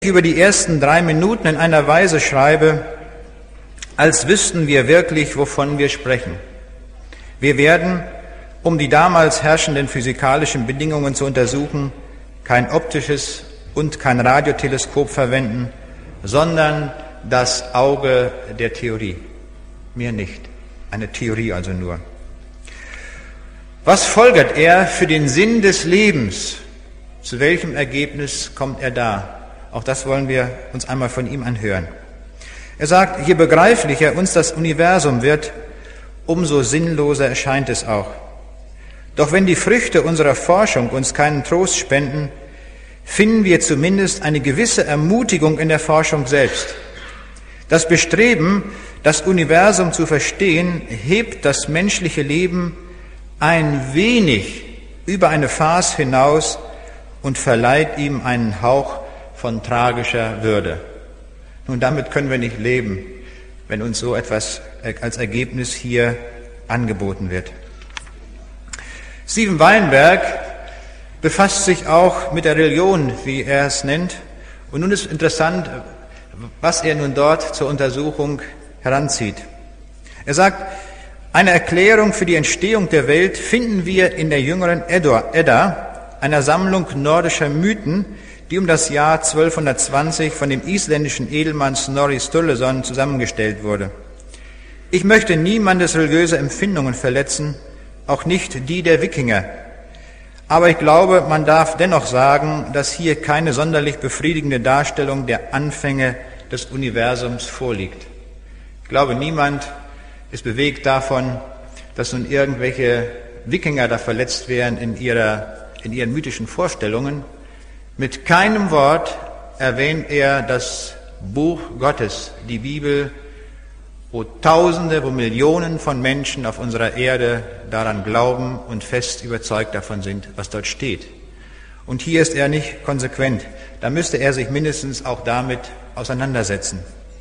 über die ersten 3 Minuten in einer Weise schreibe, als wüssten wir wirklich, wovon wir sprechen. Wir werden, um die damals herrschenden physikalischen Bedingungen zu untersuchen, kein optisches und kein Radioteleskop verwenden, sondern das Auge der Theorie. Mehr nicht. Eine Theorie also nur. Was folgert er für den Sinn des Lebens? Zu welchem Ergebnis kommt er da? Auch das wollen wir uns einmal von ihm anhören. Er sagt, je begreiflicher uns das Universum wird, umso sinnloser erscheint es auch. Doch wenn die Früchte unserer Forschung uns keinen Trost spenden, finden wir zumindest eine gewisse Ermutigung in der Forschung selbst. Das Bestreben, das Universum zu verstehen, hebt das menschliche Leben ein wenig über eine Farce hinaus und verleiht ihm einen Hauch von tragischer Würde. Nun, damit können wir nicht leben, wenn uns so etwas als Ergebnis hier angeboten wird. Steven Weinberg befasst sich auch mit der Religion, wie er es nennt. Und nun ist interessant, was er nun dort zur Untersuchung heranzieht. Er sagt, eine Erklärung für die Entstehung der Welt finden wir in der jüngeren Edda, einer Sammlung nordischer Mythen, die um das Jahr 1220 von dem isländischen Edelmann Snorri Sturluson zusammengestellt wurde. Ich möchte niemandes religiöse Empfindungen verletzen, auch nicht die der Wikinger. Aber ich glaube, man darf dennoch sagen, dass hier keine sonderlich befriedigende Darstellung der Anfänge des Universums vorliegt. Ich glaube, niemand ist bewegt davon, dass nun irgendwelche Wikinger da verletzt werden in ihren mythischen Vorstellungen. Mit keinem Wort erwähnt er das Buch Gottes, die Bibel, wo Tausende, wo Millionen von Menschen auf unserer Erde daran glauben und fest überzeugt davon sind, was dort steht. Und hier ist er nicht konsequent. Da müsste er sich mindestens auch damit auseinandersetzen.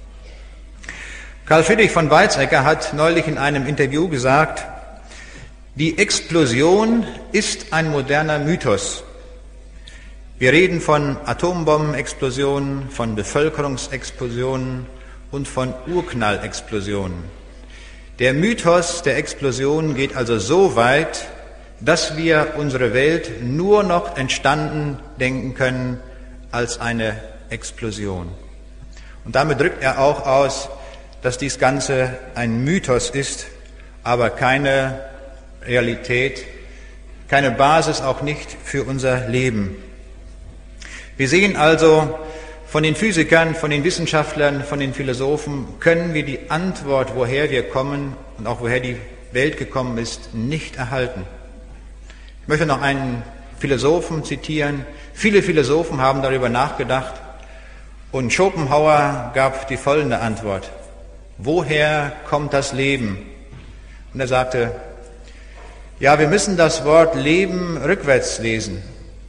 Karl Friedrich von Weizsäcker hat neulich in einem Interview gesagt, die Explosion ist ein moderner Mythos. Wir reden von Atombombenexplosionen, von Bevölkerungsexplosionen und von Urknallexplosionen. Der Mythos der Explosion geht also so weit, dass wir unsere Welt nur noch entstanden denken können als eine Explosion. Und damit drückt er auch aus, dass dies Ganze ein Mythos ist, aber keine Realität, keine Basis auch nicht für unser Leben. Wir sehen also, von den Physikern, von den Wissenschaftlern, von den Philosophen können wir die Antwort, woher wir kommen und auch woher die Welt gekommen ist, nicht erhalten. Ich möchte noch einen Philosophen zitieren. Viele Philosophen haben darüber nachgedacht und Schopenhauer gab die folgende Antwort. Woher kommt das Leben? Und er sagte, ja, wir müssen das Wort Leben rückwärts lesen.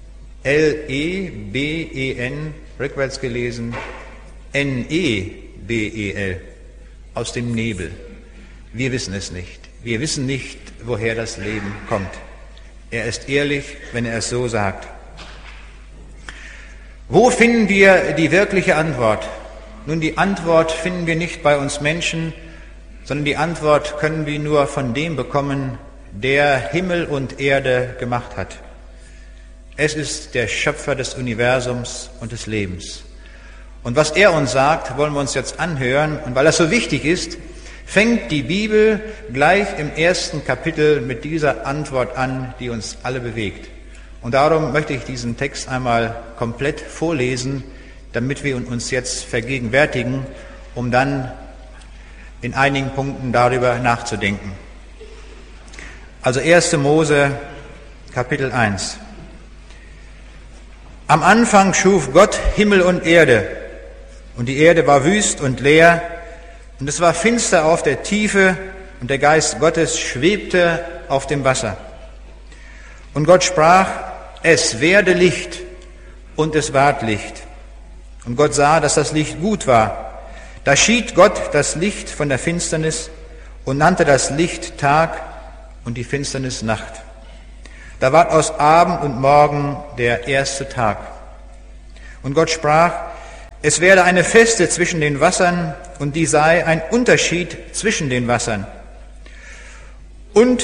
L-E-B-E-N, rückwärts gelesen, N-E-B-E-L, aus dem Nebel. Wir wissen es nicht. Wir wissen nicht, woher das Leben kommt. Er ist ehrlich, wenn er es so sagt. Wo finden wir die wirkliche Antwort? Nun, die Antwort finden wir nicht bei uns Menschen, sondern die Antwort können wir nur von dem bekommen, der Himmel und Erde gemacht hat. Es ist der Schöpfer des Universums und des Lebens. Und was er uns sagt, wollen wir uns jetzt anhören. Und weil das so wichtig ist, fängt die Bibel gleich im ersten Kapitel mit dieser Antwort an, die uns alle bewegt. Und darum möchte ich diesen Text einmal komplett vorlesen, damit wir uns jetzt vergegenwärtigen, um dann in einigen Punkten darüber nachzudenken. Also 1. Mose, Kapitel 1. Am Anfang schuf Gott Himmel und Erde, und die Erde war wüst und leer, und es war finster auf der Tiefe, und der Geist Gottes schwebte auf dem Wasser. Und Gott sprach, es werde Licht, und es ward Licht. Und Gott sah, dass das Licht gut war. Da schied Gott das Licht von der Finsternis und nannte das Licht Tag und die Finsternis Nacht. Da ward aus Abend und Morgen der erste Tag. Und Gott sprach, Es werde eine Feste zwischen den Wassern, und die sei ein Unterschied zwischen den Wassern. Und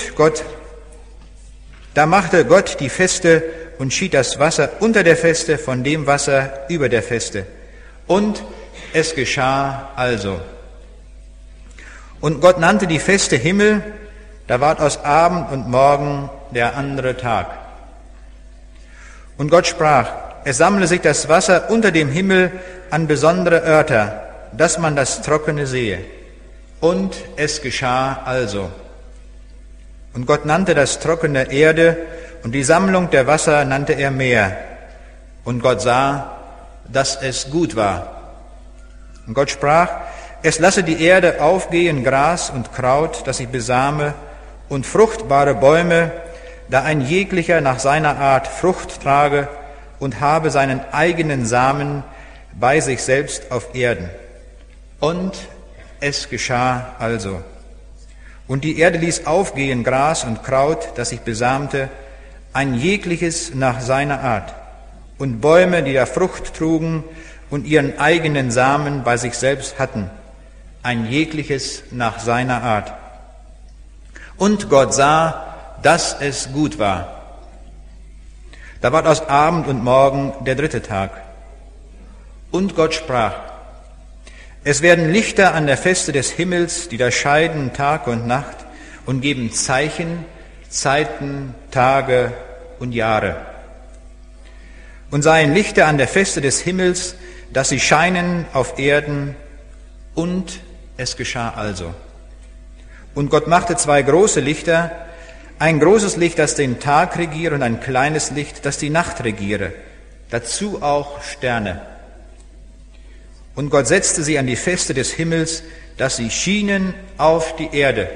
da machte Gott die Feste und schied das Wasser unter der Feste von dem Wasser über der Feste. Und es geschah also. Und Gott nannte die Feste Himmel, da ward aus Abend und Morgen der andere Tag. Und Gott sprach, es sammle sich das Wasser unter dem Himmel an besondere Örter, dass man das Trockene sehe. Und es geschah also. Und Gott nannte das Trockene Erde, und die Sammlung der Wasser nannte er Meer. Und Gott sah, dass es gut war. Und Gott sprach, es lasse die Erde aufgehen, Gras und Kraut, das sich besame, und fruchtbare Bäume, da ein jeglicher nach seiner Art Frucht trage und habe seinen eigenen Samen bei sich selbst auf Erden. Und es geschah also. Und die Erde ließ aufgehen Gras und Kraut, das sich besamte, ein jegliches nach seiner Art, und Bäume, die da Frucht trugen und ihren eigenen Samen bei sich selbst hatten, ein jegliches nach seiner Art. Und Gott sah, dass es gut war. Da ward aus Abend und Morgen der dritte Tag. Und Gott sprach, es werden Lichter an der Feste des Himmels, die da scheiden Tag und Nacht und geben Zeichen, Zeiten, Tage und Jahre. Und seien Lichter an der Feste des Himmels, dass sie scheinen auf Erden, und es geschah also. Und Gott machte zwei große Lichter, ein großes Licht, das den Tag regiere, und ein kleines Licht, das die Nacht regiere, dazu auch Sterne. Und Gott setzte sie an die Feste des Himmels, dass sie schienen auf die Erde.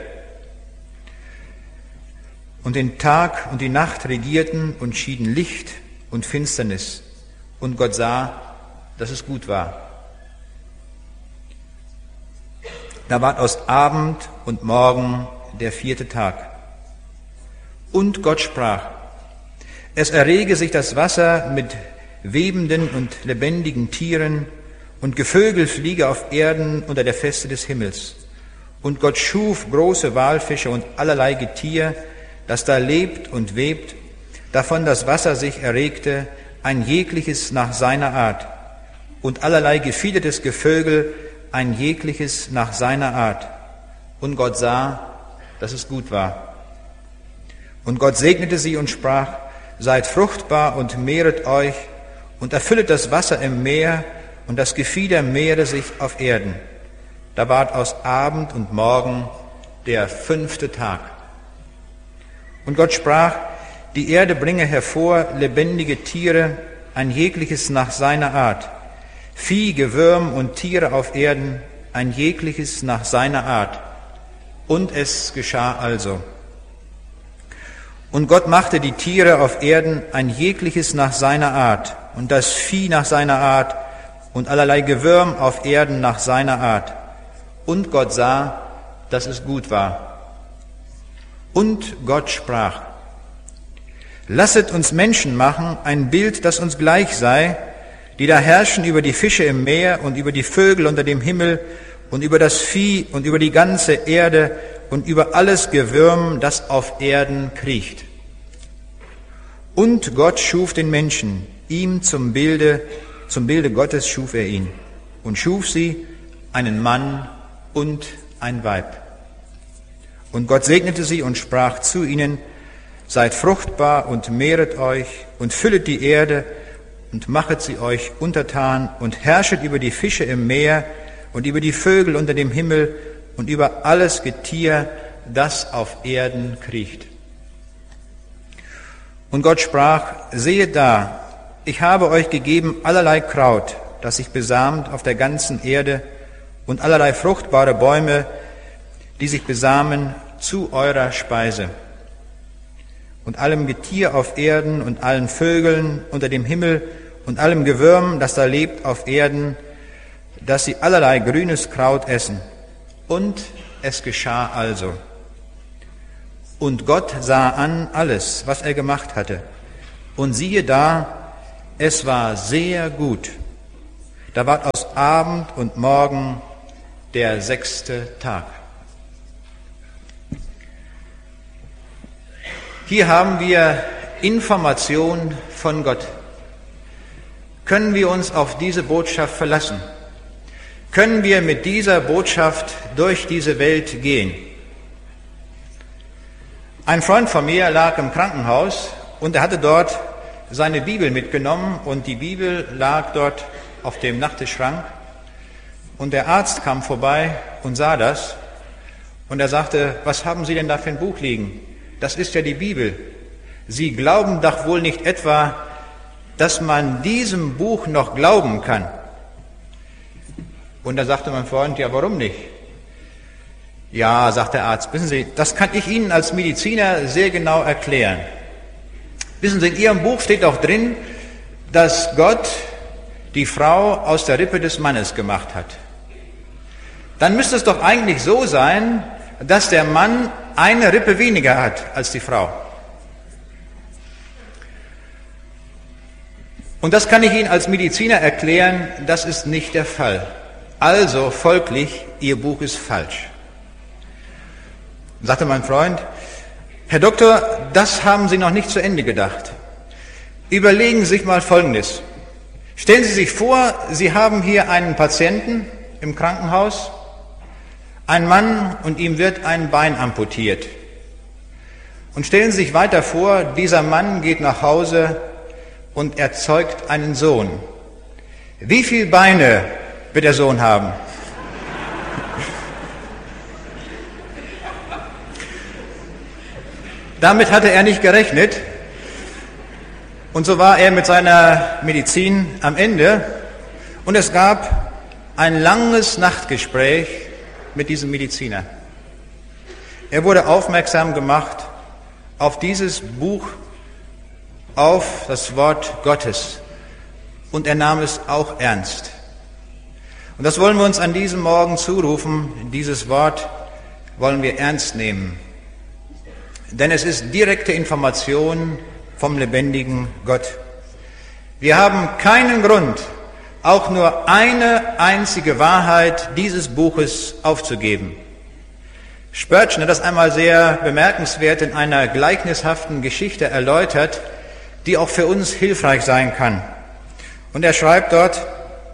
Und den Tag und die Nacht regierten und schieden Licht und Finsternis. Und Gott sah, dass es gut war. Da ward aus Abend und Morgen der vierte Tag. Und Gott sprach, es errege sich das Wasser mit webenden und lebendigen Tieren, und Gevögel fliege auf Erden unter der Feste des Himmels. Und Gott schuf große Walfische und allerlei Getier, das da lebt und webt, davon das Wasser sich erregte, ein jegliches nach seiner Art, und allerlei gefiedertes Gevögel, ein jegliches nach seiner Art. Und Gott sah, dass es gut war. Und Gott segnete sie und sprach, seid fruchtbar und mehret euch und erfüllet das Wasser im Meer, und das Gefieder mehre sich auf Erden. Da ward aus Abend und Morgen der fünfte Tag. Und Gott sprach, die Erde bringe hervor lebendige Tiere, ein jegliches nach seiner Art, Vieh, Gewürm und Tiere auf Erden, ein jegliches nach seiner Art. Und es geschah also. Und Gott machte die Tiere auf Erden, ein jegliches nach seiner Art, und das Vieh nach seiner Art, und allerlei Gewürm auf Erden nach seiner Art. Und Gott sah, dass es gut war. Und Gott sprach, lasset uns Menschen machen, ein Bild, das uns gleich sei, die da herrschen über die Fische im Meer und über die Vögel unter dem Himmel und über das Vieh und über die ganze Erde und über alles Gewürm, das auf Erden kriecht. Und Gott schuf den Menschen, ihm zum Bilde Gottes schuf er ihn und schuf sie, einen Mann und ein Weib. Und Gott segnete sie und sprach zu ihnen, seid fruchtbar und mehret euch und füllet die Erde und machet sie euch untertan und herrschet über die Fische im Meer und über die Vögel unter dem Himmel und über alles Getier, das auf Erden kriecht. Und Gott sprach, sehet da, ich habe euch gegeben allerlei Kraut, das sich besamt auf der ganzen Erde, und allerlei fruchtbare Bäume, die sich besamen, zu eurer Speise. Und allem Getier auf Erden und allen Vögeln unter dem Himmel und allem Gewürm, das da lebt auf Erden, dass sie allerlei grünes Kraut essen. Und es geschah also. Und Gott sah an alles, was er gemacht hatte. Und siehe da, es war sehr gut. Da ward aus Abend und Morgen der 6. Tag. Hier haben wir Information von Gott. Können wir uns auf diese Botschaft verlassen? Können wir mit dieser Botschaft durch diese Welt gehen? Ein Freund von mir lag im Krankenhaus und er hatte dort seine Bibel mitgenommen und die Bibel lag dort auf dem Nachttischschrank und der Arzt kam vorbei und sah das und er sagte, was haben Sie denn da für ein Buch liegen? Das ist ja die Bibel. Sie glauben doch wohl nicht etwa, dass man diesem Buch noch glauben kann. Und da sagte mein Freund, ja, warum nicht? Ja, sagt der Arzt, wissen Sie, das kann ich Ihnen als Mediziner sehr genau erklären. Wissen Sie, in Ihrem Buch steht auch drin, dass Gott die Frau aus der Rippe des Mannes gemacht hat. Dann müsste es doch eigentlich so sein, dass der Mann eine Rippe weniger hat als die Frau. Und das kann ich Ihnen als Mediziner erklären, das ist nicht der Fall. Also folglich, Ihr Buch ist falsch. Sagte mein Freund, Herr Doktor, das haben Sie noch nicht zu Ende gedacht. Überlegen Sie sich mal Folgendes. Stellen Sie sich vor, Sie haben hier einen Patienten im Krankenhaus, ein Mann und ihm wird ein Bein amputiert. Und stellen Sie sich weiter vor, dieser Mann geht nach Hause und erzeugt einen Sohn. Wie viele Beine wird der Sohn haben? Damit hatte er nicht gerechnet und so war er mit seiner Medizin am Ende und es gab ein langes Nachtgespräch mit diesem Mediziner. Er wurde aufmerksam gemacht auf dieses Buch, auf das Wort Gottes und er nahm es auch ernst. Und das wollen wir uns an diesem Morgen zurufen, dieses Wort wollen wir ernst nehmen. Denn es ist direkte Information vom lebendigen Gott. Wir haben keinen Grund, auch nur eine einzige Wahrheit dieses Buches aufzugeben. Spurgeon hat das einmal sehr bemerkenswert in einer gleichnishaften Geschichte erläutert, die auch für uns hilfreich sein kann. Und er schreibt dort,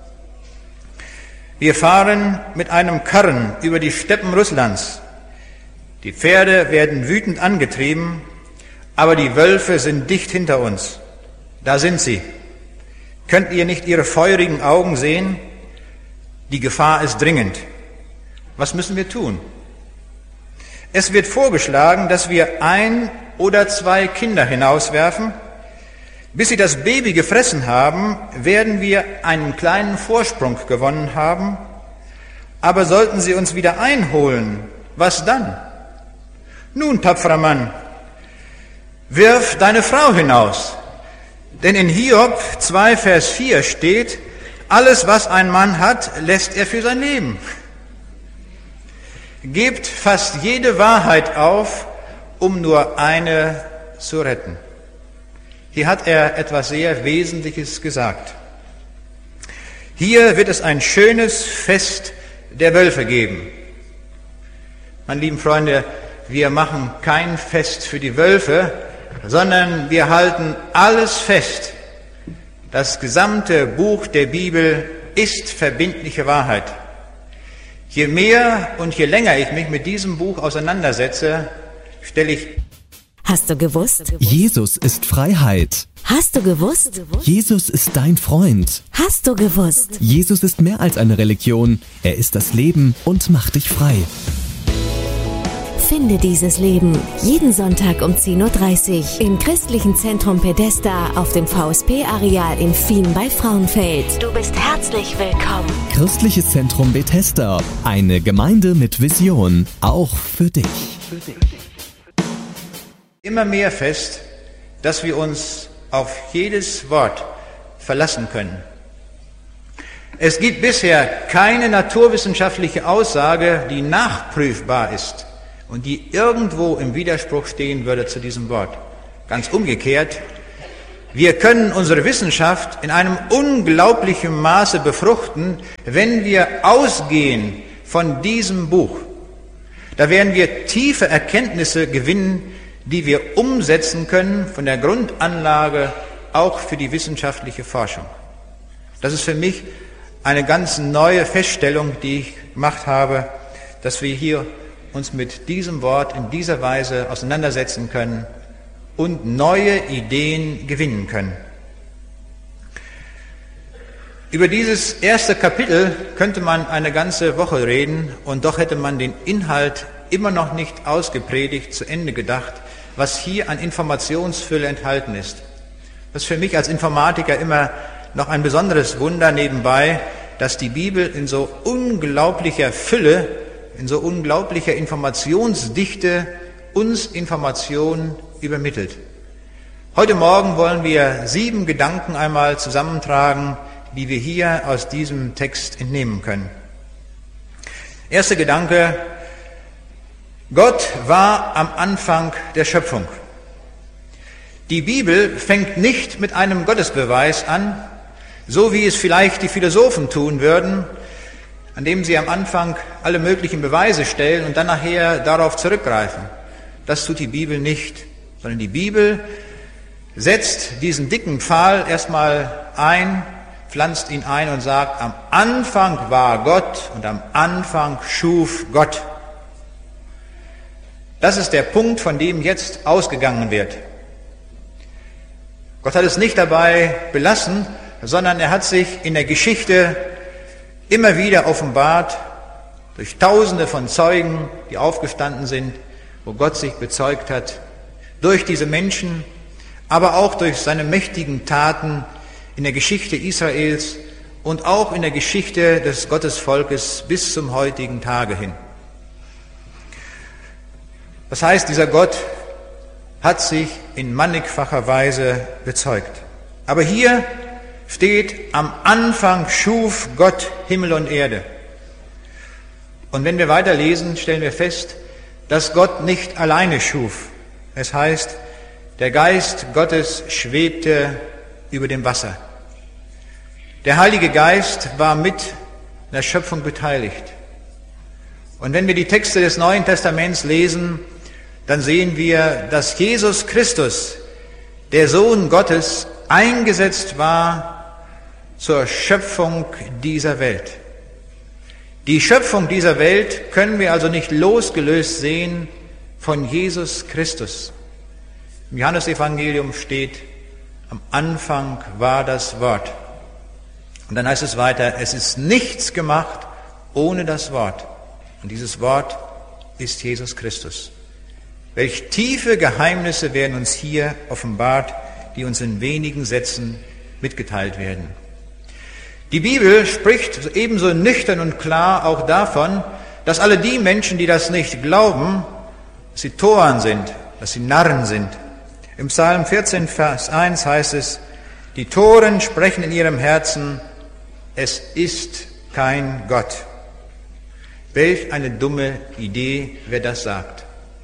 wir fahren mit einem Karren über die Steppen Russlands. Die Pferde werden wütend angetrieben, aber die Wölfe sind dicht hinter uns. Da sind sie. Könnt ihr nicht ihre feurigen Augen sehen? Die Gefahr ist dringend. Was müssen wir tun? Es wird vorgeschlagen, dass wir 1 oder 2 Kinder hinauswerfen. Bis sie das Baby gefressen haben, werden wir einen kleinen Vorsprung gewonnen haben. Aber sollten sie uns wieder einholen, was dann? Nun, tapferer Mann, wirf deine Frau hinaus. Denn in Hiob 2, Vers 4 steht, alles, was ein Mann hat, lässt er für sein Leben. Gebt fast jede Wahrheit auf, um nur eine zu retten. Hier hat er etwas sehr Wesentliches gesagt. Hier wird es ein schönes Fest der Wölfe geben. Meine lieben Freunde, wir machen kein Fest für die Wölfe, sondern wir halten alles fest. Das gesamte Buch der Bibel ist verbindliche Wahrheit. Je mehr und je länger ich mich mit diesem Buch auseinandersetze, stelle ich... Hast du gewusst? Jesus ist Freiheit. Hast du gewusst? Jesus ist dein Freund. Hast du gewusst? Jesus ist mehr als eine Religion. Er ist das Leben und macht dich frei. Finde dieses Leben jeden Sonntag um 10.30 Uhr im Christlichen Zentrum Pedesta auf dem VSP-Areal in Fien bei Frauenfeld. Du bist herzlich willkommen. Christliches Zentrum Bethesda, eine Gemeinde mit Vision, auch für dich. Immer mehr fest, dass wir uns auf jedes Wort verlassen können. Es gibt bisher keine naturwissenschaftliche Aussage, die nachprüfbar ist und die irgendwo im Widerspruch stehen würde zu diesem Wort. Ganz umgekehrt, Wir können unsere Wissenschaft in einem unglaublichen Maße befruchten, wenn wir ausgehen von diesem Buch. Da werden wir tiefe Erkenntnisse gewinnen, die wir umsetzen können von der Grundanlage auch für die wissenschaftliche Forschung. Das ist für mich eine ganz neue Feststellung, die ich gemacht habe, dass wir hier uns mit diesem Wort in dieser Weise auseinandersetzen können und neue Ideen gewinnen können. Über dieses erste Kapitel könnte man eine ganze Woche reden und doch hätte man den Inhalt immer noch nicht ausgepredigt, zu Ende gedacht, was hier an Informationsfülle enthalten ist. Das ist für mich als Informatiker immer noch ein besonderes Wunder nebenbei, dass die Bibel in so unglaublicher Fülle, in so unglaublicher Informationsdichte uns Informationen übermittelt. Heute Morgen wollen wir 7 Gedanken einmal zusammentragen, die wir hier aus diesem Text entnehmen können. Erster Gedanke: Gott war am Anfang der Schöpfung. Die Bibel fängt nicht mit einem Gottesbeweis an, so wie es vielleicht die Philosophen tun würden, an dem sie am Anfang alle möglichen Beweise stellen und dann nachher darauf zurückgreifen. Das tut die Bibel nicht, sondern die Bibel setzt diesen dicken Pfahl erstmal ein, pflanzt ihn ein und sagt, am Anfang war Gott und am Anfang schuf Gott. Das ist der Punkt, von dem jetzt ausgegangen wird. Gott hat es nicht dabei belassen, sondern er hat sich in der Geschichte immer wieder offenbart, durch Tausende von Zeugen, die aufgestanden sind, wo Gott sich bezeugt hat, durch diese Menschen, aber auch durch seine mächtigen Taten in der Geschichte Israels und auch in der Geschichte des Gottesvolkes bis zum heutigen Tage hin. Das heißt, dieser Gott hat sich in mannigfacher Weise bezeugt. Aber hier steht, am Anfang schuf Gott Himmel und Erde. Und wenn wir weiterlesen, stellen wir fest, dass Gott nicht alleine schuf. Es heißt, der Geist Gottes schwebte über dem Wasser. Der Heilige Geist war mit der Schöpfung beteiligt. Und wenn wir die Texte des Neuen Testaments lesen, dann sehen wir, dass Jesus Christus, der Sohn Gottes, eingesetzt war zur Schöpfung dieser Welt. Die Schöpfung dieser Welt können wir also nicht losgelöst sehen von Jesus Christus. Im Johannesevangelium steht, am Anfang war das Wort. Und dann heißt es weiter, es ist nichts gemacht ohne das Wort. Und dieses Wort ist Jesus Christus. Welch tiefe Geheimnisse werden uns hier offenbart, die uns in wenigen Sätzen mitgeteilt werden. Die Bibel spricht ebenso nüchtern und klar auch davon, dass alle die Menschen, die das nicht glauben, dass sie Toren sind, dass sie Narren sind. Im Psalm 14, Vers 1 heißt es, die Toren sprechen in ihrem Herzen, es ist kein Gott. Welch eine dumme Idee, wer das sagt.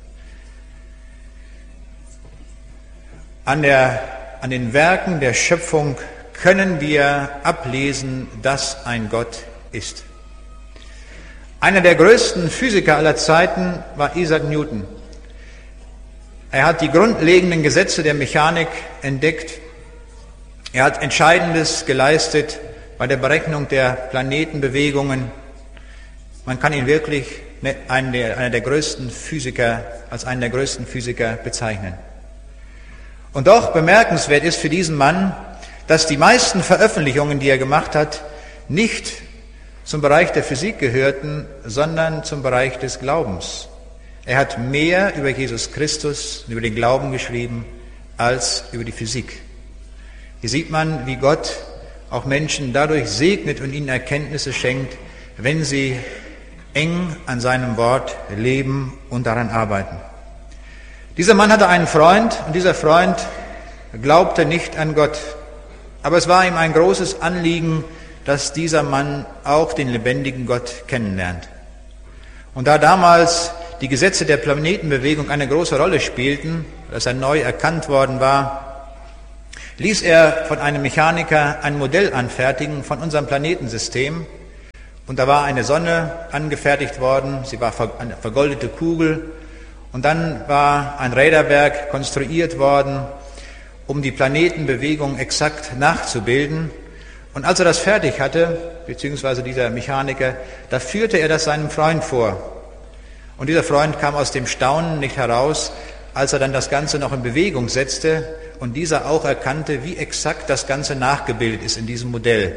An den Werken der Schöpfung können wir ablesen, dass ein Gott ist. Einer der größten Physiker aller Zeiten war Isaac Newton. Er hat die grundlegenden Gesetze der Mechanik entdeckt. Er hat Entscheidendes geleistet bei der Berechnung der Planetenbewegungen. Man kann ihn wirklich als einen der größten Physiker bezeichnen. Und doch bemerkenswert ist für diesen Mann, dass die meisten Veröffentlichungen, die er gemacht hat, nicht zum Bereich der Physik gehörten, sondern zum Bereich des Glaubens. Er hat mehr über Jesus Christus, über den Glauben geschrieben, als über die Physik. Hier sieht man, wie Gott auch Menschen dadurch segnet und ihnen Erkenntnisse schenkt, wenn sie eng an seinem Wort leben und daran arbeiten. Dieser Mann hatte einen Freund und dieser Freund glaubte nicht an Gott. Aber es war ihm ein großes Anliegen, dass dieser Mann auch den lebendigen Gott kennenlernt. Und da damals die Gesetze der Planetenbewegung eine große Rolle spielten, dass er neu erkannt worden war, ließ er von einem Mechaniker ein Modell anfertigen von unserem Planetensystem. Und da war eine Sonne angefertigt worden, sie war eine vergoldete Kugel. Und dann war ein Räderwerk konstruiert worden, um die Planetenbewegung exakt nachzubilden. Und als er das fertig hatte, beziehungsweise dieser Mechaniker, da führte er das seinem Freund vor. Und dieser Freund kam aus dem Staunen nicht heraus, als er dann das Ganze noch in Bewegung setzte und dieser auch erkannte, wie exakt das Ganze nachgebildet ist in diesem Modell.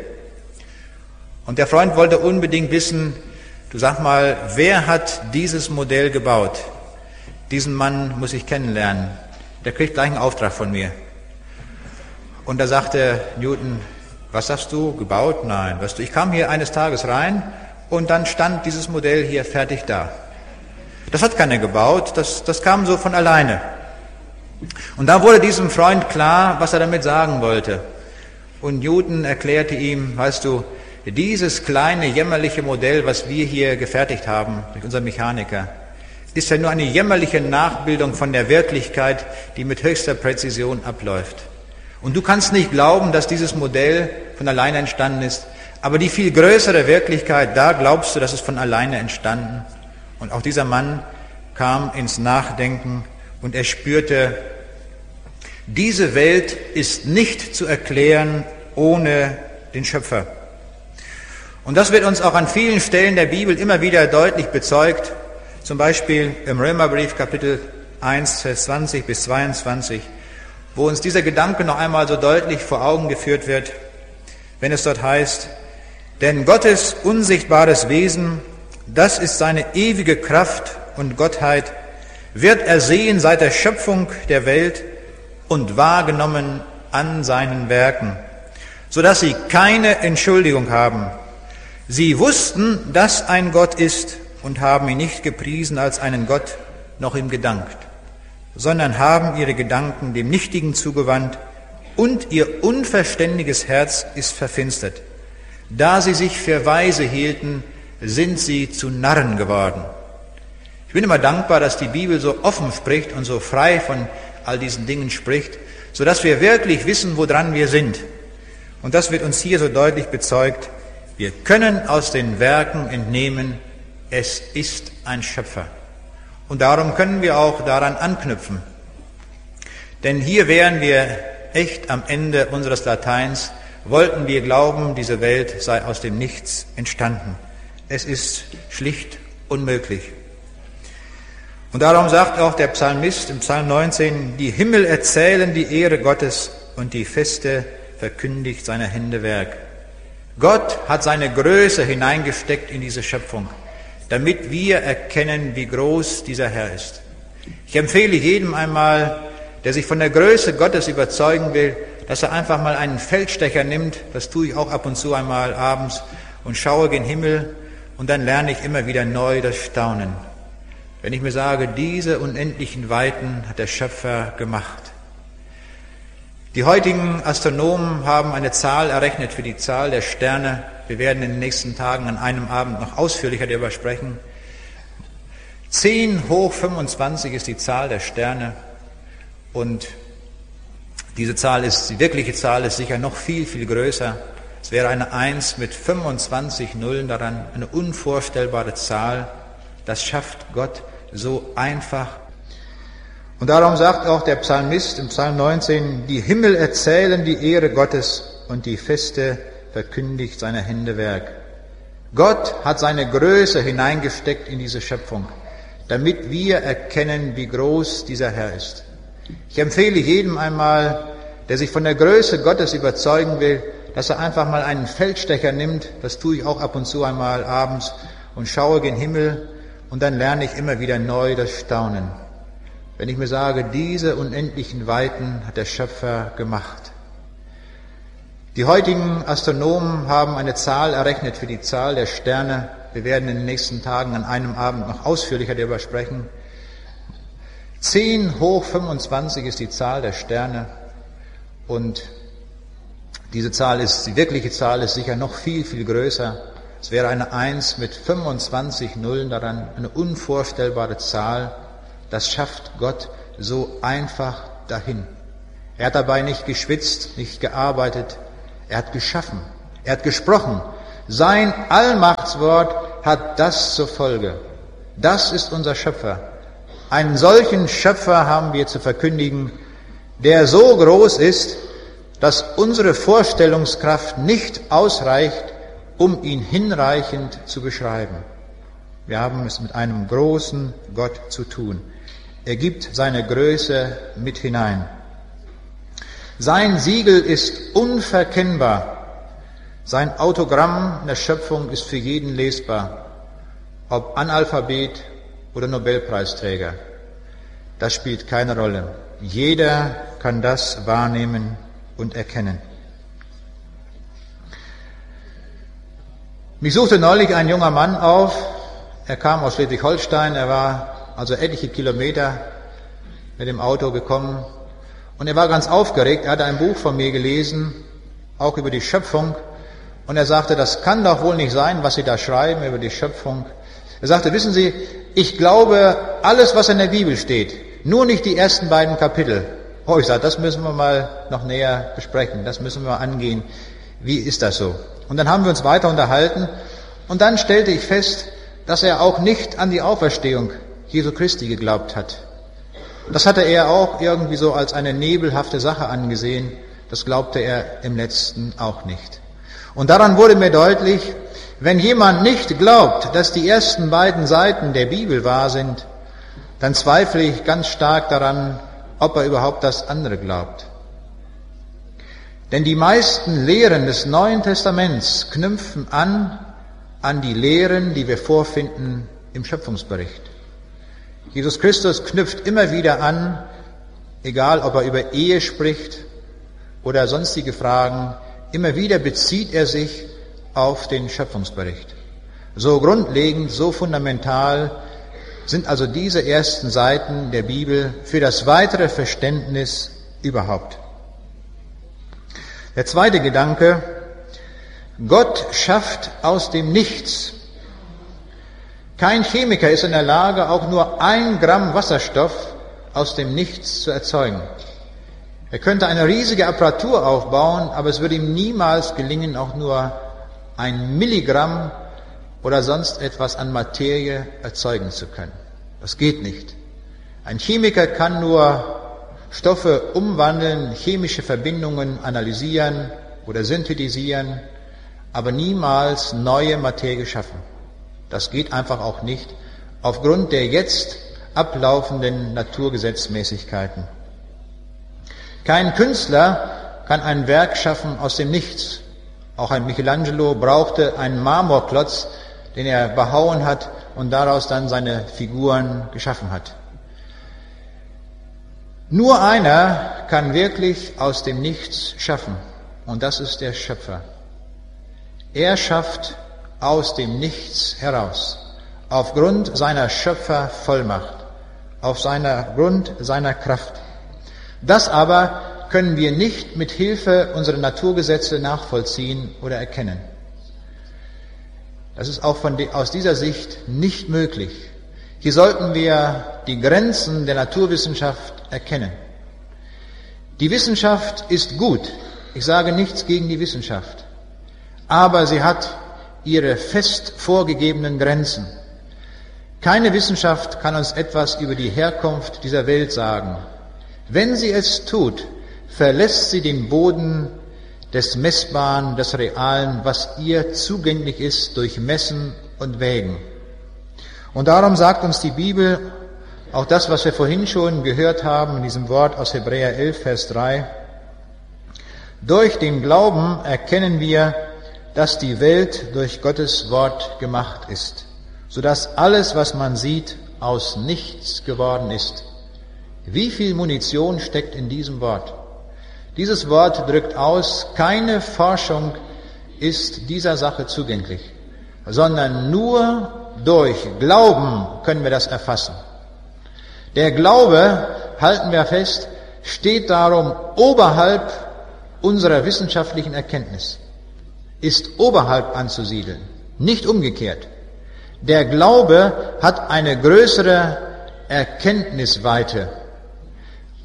Und der Freund wollte unbedingt wissen, du sag mal, wer hat dieses Modell gebaut? Diesen Mann muss ich kennenlernen. Der kriegt gleich einen Auftrag von mir. Und da sagte Newton, was sagst du, gebaut? Nein, weißt du, ich kam hier eines Tages rein und dann stand dieses Modell hier fertig da. Das hat keiner gebaut, das kam so von alleine. Und da wurde diesem Freund klar, was er damit sagen wollte. Und Newton erklärte ihm, weißt du, dieses kleine jämmerliche Modell, was wir hier gefertigt haben mit unserem Mechaniker, ist ja nur eine jämmerliche Nachbildung von der Wirklichkeit, die mit höchster Präzision abläuft. Und du kannst nicht glauben, dass dieses Modell von alleine entstanden ist, aber die viel größere Wirklichkeit, da glaubst du, dass es von alleine entstanden. Und auch dieser Mann kam ins Nachdenken und er spürte, diese Welt ist nicht zu erklären ohne den Schöpfer. Und das wird uns auch an vielen Stellen der Bibel immer wieder deutlich bezeugt, zum Beispiel im Römerbrief Kapitel 1, Vers 20 bis 22, wo uns dieser Gedanke noch einmal so deutlich vor Augen geführt wird, wenn es dort heißt, denn Gottes unsichtbares Wesen, das ist seine ewige Kraft und Gottheit, wird ersehen seit der Schöpfung der Welt und wahrgenommen an seinen Werken, sodass sie keine Entschuldigung haben. Sie wussten, dass ein Gott ist und haben ihn nicht gepriesen als einen Gott, noch ihm gedankt, sondern haben ihre Gedanken dem Nichtigen zugewandt und ihr unverständiges Herz ist verfinstert. Da sie sich für weise hielten, sind sie zu Narren geworden. Ich bin immer dankbar, dass die Bibel so offen spricht und so frei von all diesen Dingen spricht, sodass wir wirklich wissen, woran wir sind. Und das wird uns hier so deutlich bezeugt. Wir können aus den Werken entnehmen, es ist ein Schöpfer. Und darum können wir auch daran anknüpfen. Denn hier wären wir echt am Ende unseres Lateins, wollten wir glauben, diese Welt sei aus dem Nichts entstanden. Es ist schlicht unmöglich. Und darum sagt auch der Psalmist im Psalm 19, die Himmel erzählen die Ehre Gottes und die Feste verkündigt seiner Hände Werk. Gott hat seine Größe hineingesteckt in diese Schöpfung, damit wir erkennen, wie groß dieser Herr ist. Ich empfehle jedem einmal, der sich von der Größe Gottes überzeugen will, dass er einfach mal einen Feldstecher nimmt, das tue ich auch ab und zu einmal abends, und schaue gen Himmel, und dann lerne ich immer wieder neu das Staunen. Wenn ich mir sage, diese unendlichen Weiten hat der Schöpfer gemacht. Die heutigen Astronomen haben eine Zahl errechnet für die Zahl der Sterne. Wir werden in den nächsten Tagen an einem Abend noch ausführlicher darüber sprechen. 10 hoch 25 ist die Zahl der Sterne. Und diese Zahl ist, die wirkliche Zahl ist sicher noch viel, viel größer. Es wäre eine 1 mit 25 Nullen daran, eine unvorstellbare Zahl. Das schafft Gott so einfach. Und darum sagt auch der Psalmist im Psalm 19, die Himmel erzählen die Ehre Gottes und die Feste verkündigt seine Hände Werk. Gott hat seine Größe hineingesteckt in diese Schöpfung, damit wir erkennen, wie groß dieser Herr ist. Ich empfehle jedem einmal, der sich von der Größe Gottes überzeugen will, dass er einfach mal einen Feldstecher nimmt, das tue ich auch ab und zu einmal abends, und schaue gen Himmel, und dann lerne ich immer wieder neu das Staunen. Wenn ich mir sage, diese unendlichen Weiten hat der Schöpfer gemacht. Die heutigen Astronomen haben eine Zahl errechnet für die Zahl der Sterne. Wir werden in den nächsten Tagen an einem Abend noch ausführlicher darüber sprechen. 10 hoch 25 ist die Zahl der Sterne. Und diese Zahl ist, die wirkliche Zahl ist sicher noch viel, viel größer. Es wäre eine 1 mit 25 Nullen daran, eine unvorstellbare Zahl. Das schafft Gott so einfach dahin. Er hat dabei nicht geschwitzt, nicht gearbeitet. Er hat geschaffen. Er hat gesprochen. Sein Allmachtswort hat das zur Folge. Das ist unser Schöpfer. Einen solchen Schöpfer haben wir zu verkündigen, der so groß ist, dass unsere Vorstellungskraft nicht ausreicht, um ihn hinreichend zu beschreiben. Wir haben es mit einem großen Gott zu tun. Er gibt seine Größe mit hinein. Sein Siegel ist unverkennbar. Sein Autogramm in der Schöpfung ist für jeden lesbar, ob Analphabet oder Nobelpreisträger. Das spielt keine Rolle. Jeder kann das wahrnehmen und erkennen. Mich suchte neulich ein junger Mann auf. Er kam aus Schleswig-Holstein. Er war also etliche Kilometer mit dem Auto gekommen. Und er war ganz aufgeregt. Er hatte ein Buch von mir gelesen, auch über die Schöpfung. Und er sagte, das kann doch wohl nicht sein, was Sie da schreiben über die Schöpfung. Er sagte, wissen Sie, ich glaube alles, was in der Bibel steht, nur nicht die ersten beiden Kapitel. Oh, ich sagte, das müssen wir mal noch näher besprechen, das müssen wir mal angehen. Wie ist das so? Und dann haben wir uns weiter unterhalten und dann stellte ich fest, dass er auch nicht an die Auferstehung Jesu Christi geglaubt hat. Das hatte er auch irgendwie so als eine nebelhafte Sache angesehen. Das glaubte er im Letzten auch nicht. Und daran wurde mir deutlich, wenn jemand nicht glaubt, dass die ersten beiden Seiten der Bibel wahr sind, dann zweifle ich ganz stark daran, ob er überhaupt das andere glaubt. Denn die meisten Lehren des Neuen Testaments knüpfen an die Lehren, die wir vorfinden im Schöpfungsbericht. Jesus Christus knüpft immer wieder an, egal ob er über Ehe spricht oder sonstige Fragen, immer wieder bezieht er sich auf den Schöpfungsbericht. So grundlegend, so fundamental sind also diese ersten Seiten der Bibel für das weitere Verständnis überhaupt. Der zweite Gedanke, Gott schafft aus dem Nichts. Kein Chemiker ist in der Lage, auch nur 1 Gramm Wasserstoff aus dem Nichts zu erzeugen. Er könnte eine riesige Apparatur aufbauen, aber es würde ihm niemals gelingen, auch nur 1 Milligramm oder sonst etwas an Materie erzeugen zu können. Das geht nicht. Ein Chemiker kann nur Stoffe umwandeln, chemische Verbindungen analysieren oder synthetisieren, aber niemals neue Materie schaffen. Das geht einfach auch nicht aufgrund der jetzt ablaufenden Naturgesetzmäßigkeiten. Kein Künstler kann ein Werk schaffen aus dem Nichts. Auch ein Michelangelo brauchte einen Marmorklotz, den er behauen hat und daraus dann seine Figuren geschaffen hat. Nur einer kann wirklich aus dem Nichts schaffen, und das ist der Schöpfer. Er schafft aus dem Nichts heraus, aufgrund seiner Schöpfervollmacht, aufgrund seiner Kraft. Das aber können wir nicht mit Hilfe unserer Naturgesetze nachvollziehen oder erkennen. Das ist auch aus dieser Sicht nicht möglich. Hier sollten wir die Grenzen der Naturwissenschaft erkennen. Die Wissenschaft ist gut. Ich sage nichts gegen die Wissenschaft. Aber sie hat ihre fest vorgegebenen Grenzen. Keine Wissenschaft kann uns etwas über die Herkunft dieser Welt sagen. Wenn sie es tut, verlässt sie den Boden des Messbaren, des Realen, was ihr zugänglich ist durch Messen und Wägen. Und darum sagt uns die Bibel, auch das, was wir vorhin schon gehört haben, in diesem Wort aus Hebräer 11, Vers 3, durch den Glauben erkennen wir, dass die Welt durch Gottes Wort gemacht ist, sodass alles, was man sieht, aus nichts geworden ist. Wie viel Munition steckt in diesem Wort? Dieses Wort drückt aus, keine Forschung ist dieser Sache zugänglich, sondern nur durch Glauben können wir das erfassen. Der Glaube, halten wir fest, steht darum oberhalb unserer wissenschaftlichen Erkenntnis, ist oberhalb anzusiedeln, nicht umgekehrt. Der Glaube hat eine größere Erkenntnisweite.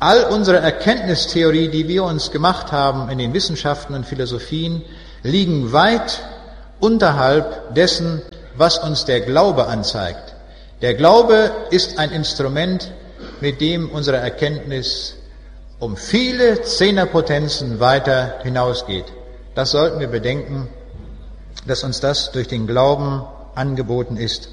All unsere Erkenntnistheorie, die wir uns gemacht haben in den Wissenschaften und Philosophien, liegen weit unterhalb dessen, was uns der Glaube anzeigt. Der Glaube ist ein Instrument, mit dem unsere Erkenntnis um viele Zehnerpotenzen weiter hinausgeht. Das sollten wir bedenken, dass uns das durch den Glauben angeboten ist.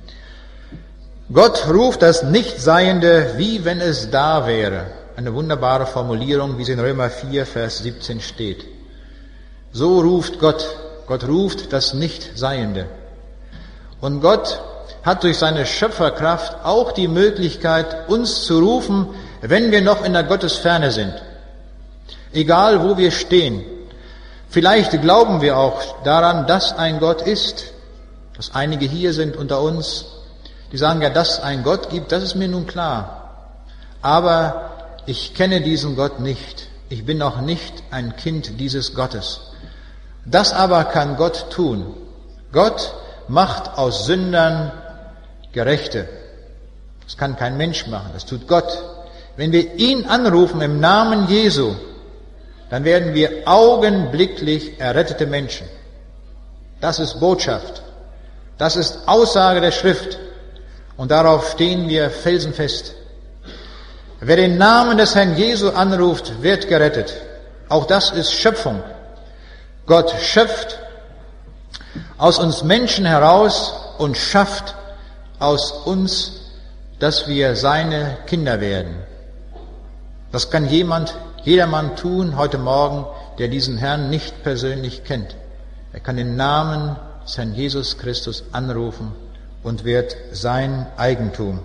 Gott ruft das Nichtseiende, wie wenn es da wäre. Eine wunderbare Formulierung, wie sie in Römer 4, Vers 17 steht. So ruft Gott. Gott ruft das Nichtseiende. Und Gott hat durch seine Schöpferkraft auch die Möglichkeit, uns zu rufen, wenn wir noch in der Gottesferne sind. Egal, wo wir stehen. Vielleicht glauben wir auch daran, dass ein Gott ist. Dass einige hier sind unter uns, die sagen, ja, dass es einen Gott gibt, das ist mir nun klar. Aber ich kenne diesen Gott nicht. Ich bin noch nicht ein Kind dieses Gottes. Das aber kann Gott tun. Gott macht aus Sündern Gerechte. Das kann kein Mensch machen, das tut Gott. Wenn wir ihn anrufen im Namen Jesu, dann werden wir augenblicklich errettete Menschen. Das ist Botschaft. Das ist Aussage der Schrift. Und darauf stehen wir felsenfest. Wer den Namen des Herrn Jesu anruft, wird gerettet. Auch das ist Schöpfung. Gott schöpft aus uns Menschen heraus und schafft aus uns, dass wir seine Kinder werden. Das kann jedermann tun heute Morgen, der diesen Herrn nicht persönlich kennt. Er kann den Namen des Herrn Jesus Christus anrufen und wird sein Eigentum.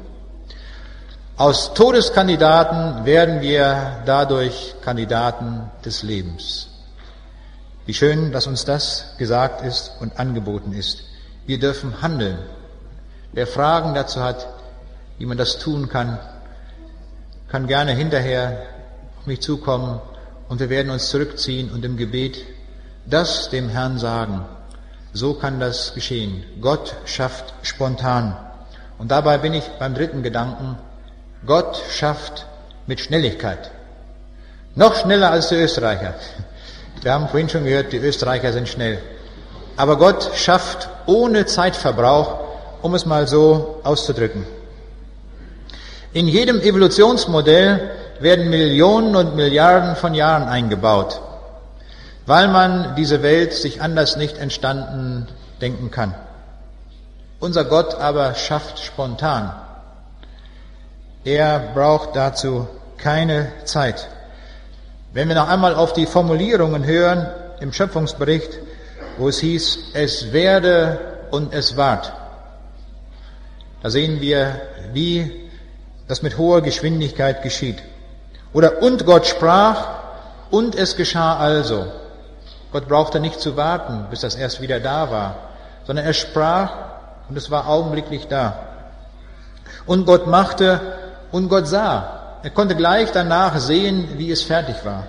Aus Todeskandidaten werden wir dadurch Kandidaten des Lebens. Wie schön, dass uns das gesagt ist und angeboten ist. Wir dürfen handeln. Wer Fragen dazu hat, wie man das tun kann gerne hinterher auf mich zukommen und wir werden uns zurückziehen und im Gebet das dem Herrn sagen. So kann das geschehen. Gott schafft spontan. Und dabei bin ich beim dritten Gedanken. Gott schafft mit Schnelligkeit. Noch schneller als die Österreicher. Wir haben vorhin schon gehört, die Österreicher sind schnell. Aber Gott schafft ohne Zeitverbrauch, um es mal so auszudrücken. In jedem Evolutionsmodell werden Millionen und Milliarden von Jahren eingebaut, weil man diese Welt sich anders nicht entstanden denken kann. Unser Gott aber schafft spontan. Er braucht dazu keine Zeit. Wenn wir noch einmal auf die Formulierungen hören im Schöpfungsbericht, wo es hieß, es werde und es ward, da sehen wir, wie das mit hoher Geschwindigkeit geschieht. Oder und Gott sprach und es geschah also. Gott brauchte nicht zu warten, bis das erst wieder da war, sondern er sprach und es war augenblicklich da. Und Gott machte und Gott sah. Er konnte gleich danach sehen, wie es fertig war.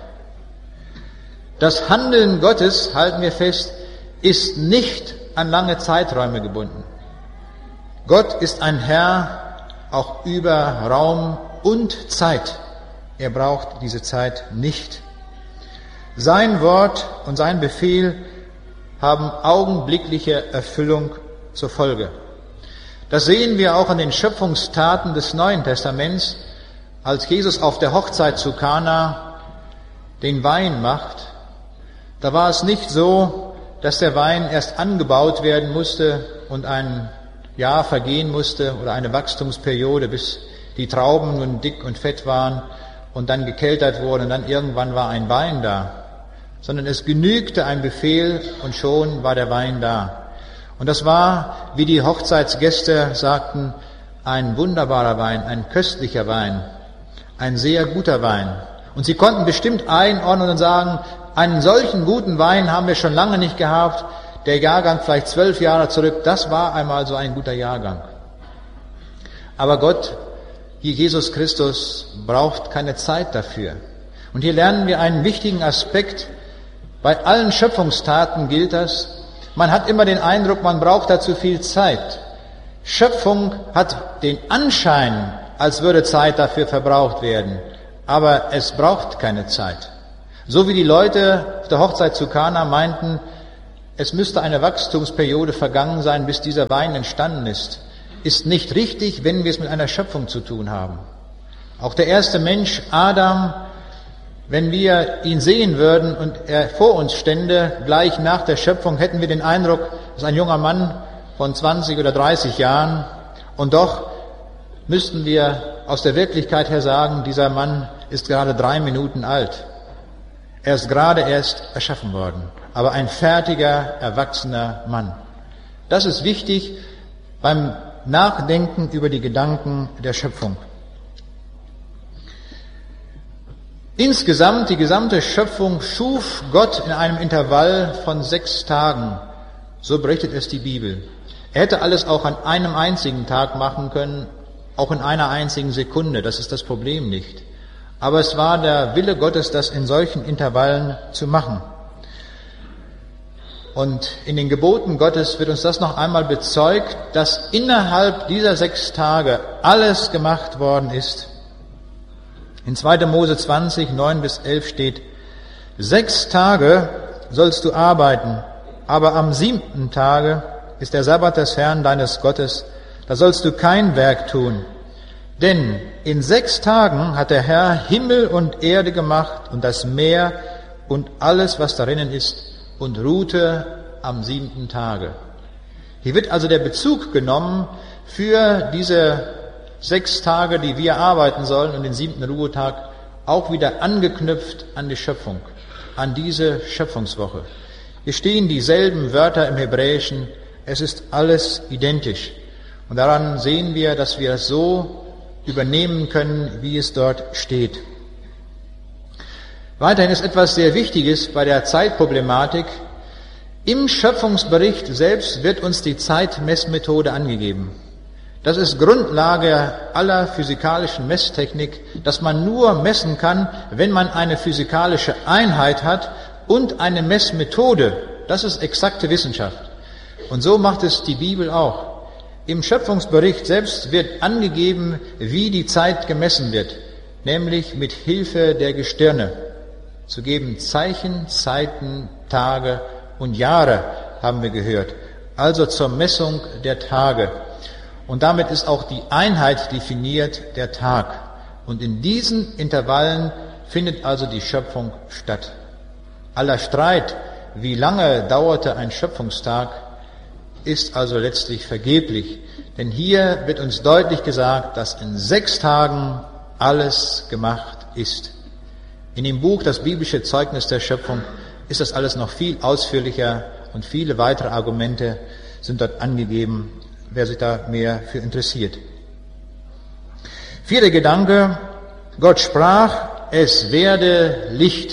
Das Handeln Gottes, halten wir fest, ist nicht an lange Zeiträume gebunden. Gott ist ein Herr auch über Raum und Zeit. Er braucht diese Zeit nicht. Sein Wort und sein Befehl haben augenblickliche Erfüllung zur Folge. Das sehen wir auch an den Schöpfungstaten des Neuen Testaments, als Jesus auf der Hochzeit zu Kana den Wein macht. Da war es nicht so, dass der Wein erst angebaut werden musste und ein Jahr vergehen musste oder eine Wachstumsperiode, bis die Trauben nun dick und fett waren und dann gekeltert wurden und dann irgendwann war ein Wein da. Sondern es genügte ein Befehl und schon war der Wein da. Und das war, wie die Hochzeitsgäste sagten, ein wunderbarer Wein, ein köstlicher Wein, ein sehr guter Wein. Und sie konnten bestimmt einordnen und sagen, einen solchen guten Wein haben wir schon lange nicht gehabt, der Jahrgang vielleicht 12 Jahre zurück, das war einmal so ein guter Jahrgang. Aber Gott, wie Jesus Christus, braucht keine Zeit dafür. Und hier lernen wir einen wichtigen Aspekt. Bei allen Schöpfungstaten gilt das. Man hat immer den Eindruck, man braucht dazu viel Zeit. Schöpfung hat den Anschein, als würde Zeit dafür verbraucht werden. aber es braucht keine Zeit. So wie die Leute auf der Hochzeit zu Kana meinten, es müsste eine Wachstumsperiode vergangen sein, bis dieser Wein entstanden ist nicht richtig, wenn wir es mit einer Schöpfung zu tun haben. Auch der erste Mensch, Adam, wenn wir ihn sehen würden und er vor uns stände, gleich nach der Schöpfung, hätten wir den Eindruck, das ist ein junger Mann von 20 oder 30 Jahren. Und doch müssten wir aus der Wirklichkeit her sagen, dieser Mann ist gerade 3 Minuten alt. Er ist gerade erst erschaffen worden, aber ein fertiger, erwachsener Mann. Das ist wichtig beim Nachdenken über die Gedanken der Schöpfung. Insgesamt, die gesamte Schöpfung schuf Gott in einem Intervall von 6 Tagen. So berichtet es die Bibel. Er hätte alles auch an einem einzigen Tag machen können, auch in einer einzigen Sekunde. Das ist das Problem nicht. Aber es war der Wille Gottes, das in solchen Intervallen zu machen. Und in den Geboten Gottes wird uns das noch einmal bezeugt, dass innerhalb dieser 6 Tage alles gemacht worden ist. In 2. Mose 20, 9-11 steht, 6 Tage sollst du arbeiten, aber am 7. Tage ist der Sabbat des Herrn deines Gottes, da sollst du kein Werk tun. Denn in 6 Tagen hat der Herr Himmel und Erde gemacht und das Meer und alles, was darinnen ist, und ruhte am 7. Tage. Hier wird also der Bezug genommen für diese 6 Tage, die wir arbeiten sollen, und den 7. Ruhetag auch wieder angeknüpft an die Schöpfung, an diese Schöpfungswoche. Hier stehen dieselben Wörter im Hebräischen, es ist alles identisch. Und daran sehen wir, dass wir es so übernehmen können, wie es dort steht. Weiterhin ist etwas sehr Wichtiges bei der Zeitproblematik. Im Schöpfungsbericht selbst wird uns die Zeitmessmethode angegeben. Das ist Grundlage aller physikalischen Messtechnik, dass man nur messen kann, wenn man eine physikalische Einheit hat und eine Messmethode. Das ist exakte Wissenschaft. Und so macht es die Bibel auch. Im Schöpfungsbericht selbst wird angegeben, wie die Zeit gemessen wird, nämlich mit Hilfe der Gestirne. Zu geben Zeichen, Zeiten, Tage und Jahre, haben wir gehört. Also zur Messung der Tage. Und damit ist auch die Einheit definiert, der Tag. Und in diesen Intervallen findet also die Schöpfung statt. Aller Streit, wie lange dauerte ein Schöpfungstag, ist also letztlich vergeblich. Denn hier wird uns deutlich gesagt, dass in 6 Tagen alles gemacht ist. In dem Buch Das biblische Zeugnis der Schöpfung ist das alles noch viel ausführlicher und viele weitere Argumente sind dort angegeben, wer sich da mehr für interessiert. 4. Gedanke, Gott sprach, es werde Licht.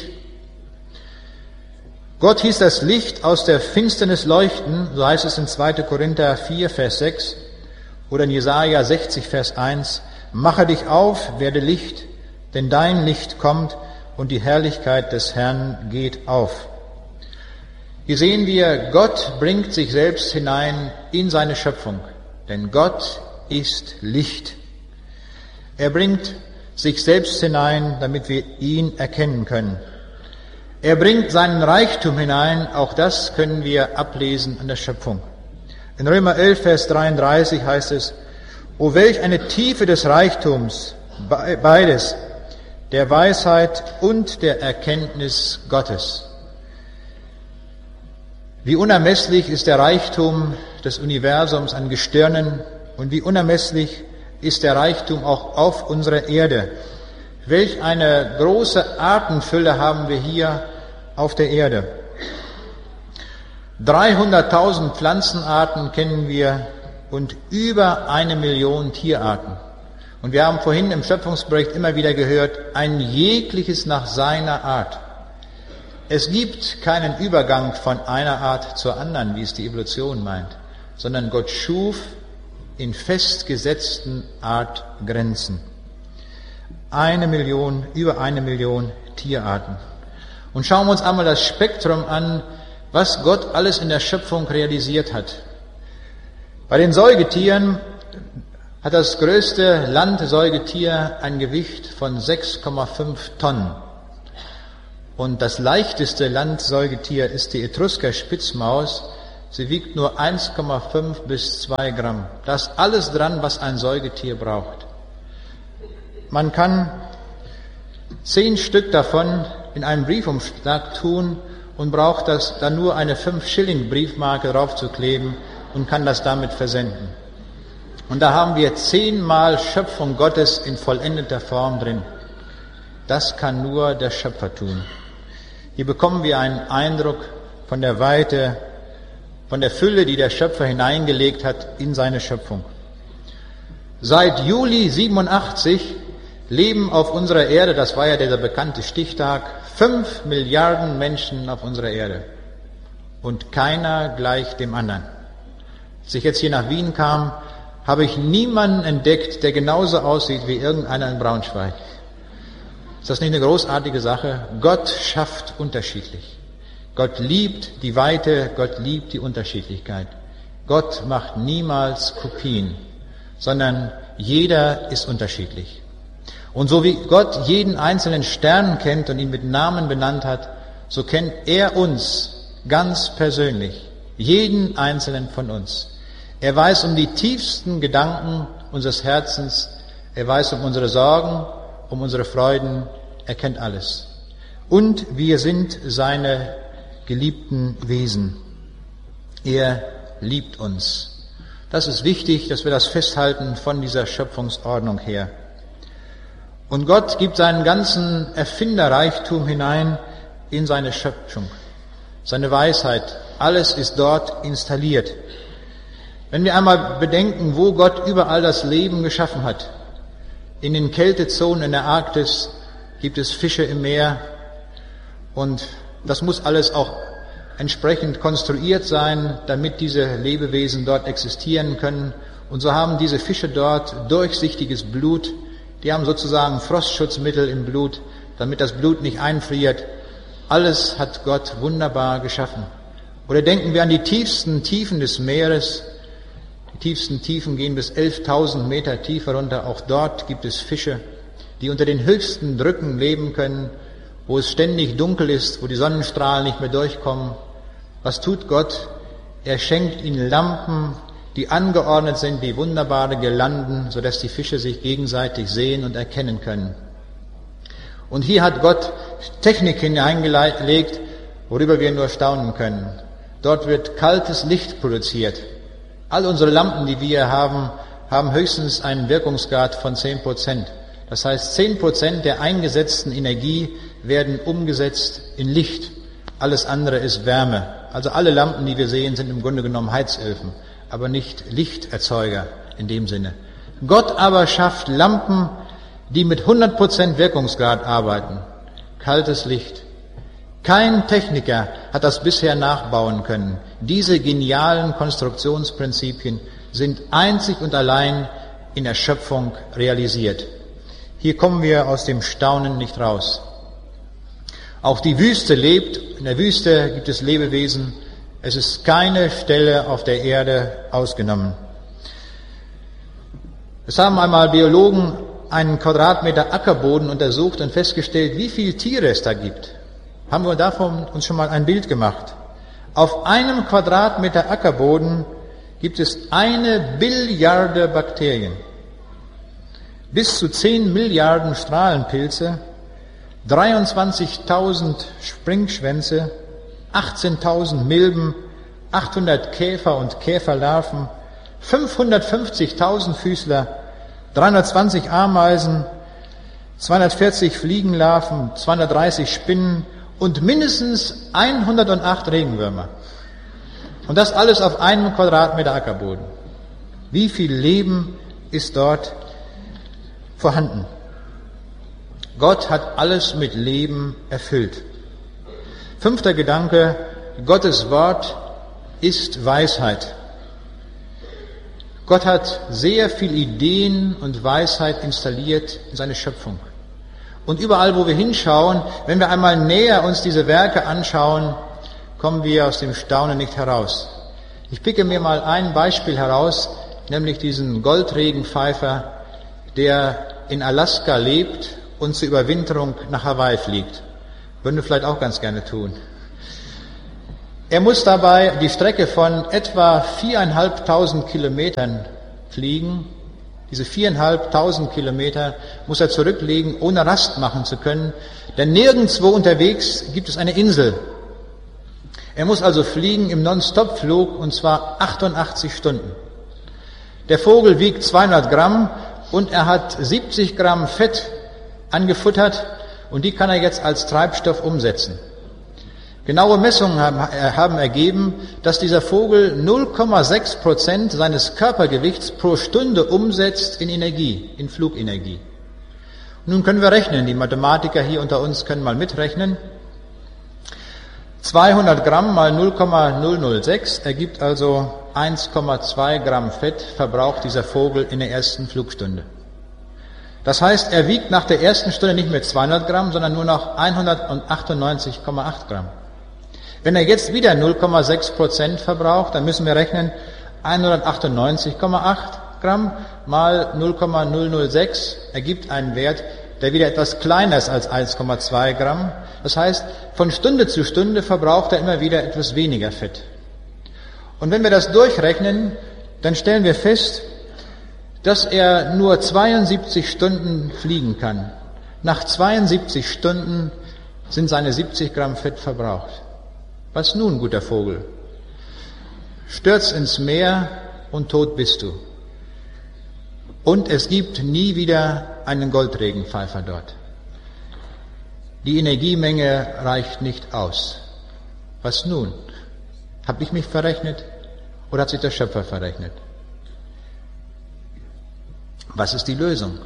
Gott hieß das Licht aus der Finsternis leuchten, so heißt es in 2. Korinther 4, Vers 6 oder in Jesaja 60, Vers 1, mache dich auf, werde Licht, denn dein Licht kommt und die Herrlichkeit des Herrn geht auf. Hier sehen wir, Gott bringt sich selbst hinein in seine Schöpfung, denn Gott ist Licht. Er bringt sich selbst hinein, damit wir ihn erkennen können. Er bringt seinen Reichtum hinein, auch das können wir ablesen an der Schöpfung. In Römer 11, Vers 33 heißt es, O welch eine Tiefe des Reichtums, beides, der Weisheit und der Erkenntnis Gottes. Wie unermesslich ist der Reichtum des Universums an Gestirnen und wie unermesslich ist der Reichtum auch auf unserer Erde. Welch eine große Artenfülle haben wir hier auf der Erde. 300.000 Pflanzenarten kennen wir und über 1 Million Tierarten. Und wir haben vorhin im Schöpfungsbericht immer wieder gehört, ein jegliches nach seiner Art. Es gibt keinen Übergang von einer Art zur anderen, wie es die Evolution meint, sondern Gott schuf in festgesetzten Artgrenzen. 1 Million, über 1 Million Tierarten. Und schauen wir uns einmal das Spektrum an, was Gott alles in der Schöpfung realisiert hat. Bei den Säugetieren hat das größte Landsäugetier ein Gewicht von 6,5 Tonnen. Und das leichteste Landsäugetier ist die Etrusker-Spitzmaus. Sie wiegt nur 1,5 bis 2 Gramm. Da ist alles dran, was ein Säugetier braucht. Man kann 10 Stück davon in einen Briefumschlag tun und braucht das dann nur eine 5-Schilling-Briefmarke draufzukleben und kann das damit versenden. Und da haben wir 10-mal Schöpfung Gottes in vollendeter Form drin. Das kann nur der Schöpfer tun. Hier bekommen wir einen Eindruck von der Weite, von der Fülle, die der Schöpfer hineingelegt hat in seine Schöpfung. Seit Juli 87 leben auf unserer Erde, das war ja dieser bekannte Stichtag, 5 Milliarden Menschen auf unserer Erde. Und keiner gleich dem anderen. Als ich jetzt hier nach Wien kam, habe ich niemanden entdeckt, der genauso aussieht wie irgendeiner in Braunschweig. Ist das nicht eine großartige Sache? Gott schafft unterschiedlich. Gott liebt die Weite, Gott liebt die Unterschiedlichkeit. Gott macht niemals Kopien, sondern jeder ist unterschiedlich. Und so wie Gott jeden einzelnen Stern kennt und ihn mit Namen benannt hat, so kennt er uns ganz persönlich, jeden einzelnen von uns. Er weiß um die tiefsten Gedanken unseres Herzens, er weiß um unsere Sorgen, um unsere Freuden, er kennt alles. Und wir sind seine geliebten Wesen. Er liebt uns. Das ist wichtig, dass wir das festhalten von dieser Schöpfungsordnung her. Und Gott gibt seinen ganzen Erfinderreichtum hinein in seine Schöpfung, seine Weisheit. Alles ist dort installiert. Wenn wir einmal bedenken, wo Gott überall das Leben geschaffen hat, in den Kältezonen in der Arktis gibt es Fische im Meer und das muss alles auch entsprechend konstruiert sein, damit diese Lebewesen dort existieren können. Und so haben diese Fische dort durchsichtiges Blut, die haben sozusagen Frostschutzmittel im Blut, damit das Blut nicht einfriert. Alles hat Gott wunderbar geschaffen. Oder denken wir an die tiefsten Tiefen des Meeres. Die tiefsten Tiefen gehen bis 11.000 Meter tiefer runter. Auch dort gibt es Fische, die unter den höchsten Drücken leben können, wo es ständig dunkel ist, wo die Sonnenstrahlen nicht mehr durchkommen. Was tut Gott? Er schenkt ihnen Lampen, die angeordnet sind wie wunderbare Girlanden, sodass die Fische sich gegenseitig sehen und erkennen können. Und hier hat Gott Technik hineingelegt, worüber wir nur staunen können. Dort wird kaltes Licht produziert. All unsere Lampen, die wir haben, haben höchstens einen Wirkungsgrad von 10%. Das heißt, 10% der eingesetzten Energie werden umgesetzt in Licht. Alles andere ist Wärme. Also alle Lampen, die wir sehen, sind im Grunde genommen Heizöfen, aber nicht Lichterzeuger in dem Sinne. Gott aber schafft Lampen, die mit 100% Wirkungsgrad arbeiten. Kaltes Licht. Kein Techniker hat das bisher nachbauen können. Diese genialen Konstruktionsprinzipien sind einzig und allein in der Schöpfung realisiert. Hier kommen wir aus dem Staunen nicht raus. Auch die Wüste lebt. In der Wüste gibt es Lebewesen. Es ist keine Stelle auf der Erde ausgenommen. Es haben einmal Biologen einen Quadratmeter Ackerboden untersucht und festgestellt, wie viele Tiere es da gibt. Haben wir davon uns schon mal ein Bild gemacht. Auf einem Quadratmeter Ackerboden gibt es 1 Billiarde Bakterien, bis zu 10 Milliarden Strahlenpilze, 23.000 Springschwänze, 18.000 Milben, 800 Käfer und Käferlarven, 550.000 Füßler, 320 Ameisen, 240 Fliegenlarven, 230 Spinnen und mindestens 108 Regenwürmer. Und das alles auf einem Quadratmeter Ackerboden. Wie viel Leben ist dort vorhanden? Gott hat alles mit Leben erfüllt. 5. Gedanke, Gottes Wort ist Weisheit. Gott hat sehr viel Ideen und Weisheit installiert in seine Schöpfung. Und überall, wo wir hinschauen, wenn wir einmal näher uns diese Werke anschauen, kommen wir aus dem Staunen nicht heraus. Ich picke mir mal ein Beispiel heraus, nämlich diesen Goldregenpfeifer, der in Alaska lebt und zur Überwinterung nach Hawaii fliegt. Würden wir vielleicht auch ganz gerne tun. Er muss dabei die Strecke von etwa 4.500 Kilometern fliegen. Diese 4.500 Kilometer muss er zurücklegen, ohne Rast machen zu können, denn nirgendwo unterwegs gibt es eine Insel. Er muss also fliegen im Non-Stop-Flug, und zwar 88 Stunden. Der Vogel wiegt 200 Gramm und er hat 70 Gramm Fett angefuttert, und die kann er jetzt als Treibstoff umsetzen. Genaue Messungen haben ergeben, dass dieser Vogel 0,6% seines Körpergewichts pro Stunde umsetzt in Energie, in Flugenergie. Nun können wir rechnen, die Mathematiker hier unter uns können mal mitrechnen. 200 Gramm mal 0,006 ergibt also 1,2 Gramm Fett verbraucht dieser Vogel in der ersten Flugstunde. Das heißt, er wiegt nach der ersten Stunde nicht mehr 200 Gramm, sondern nur noch 198,8 Gramm. Wenn er jetzt wieder 0,6% verbraucht, dann müssen wir rechnen 198,8 Gramm mal 0,006 ergibt einen Wert, der wieder etwas kleiner ist als 1,2 Gramm. Das heißt, von Stunde zu Stunde verbraucht er immer wieder etwas weniger Fett. Und wenn wir das durchrechnen, dann stellen wir fest, dass er nur 72 Stunden fliegen kann. Nach 72 Stunden sind seine 70 Gramm Fett verbraucht. Was nun, guter Vogel? Stürz ins Meer und tot bist du. Und es gibt nie wieder einen Goldregenpfeifer dort. Die Energiemenge reicht nicht aus. Was nun? Habe ich mich verrechnet oder hat sich der Schöpfer verrechnet? Was ist die Lösung?